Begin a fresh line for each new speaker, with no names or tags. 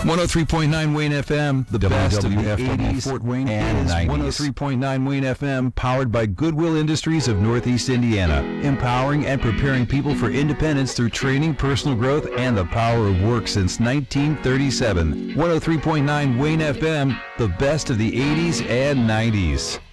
103.9 Wayne FM, the best of the
WWFW
80s
Fort Wayne
and
is
103.9 Wayne FM, powered by Goodwill Industries of Northeast Indiana, empowering and preparing people for independence through training, personal growth, and the power of work since 1937. 103.9 Wayne FM, the best of the 80s and 90s.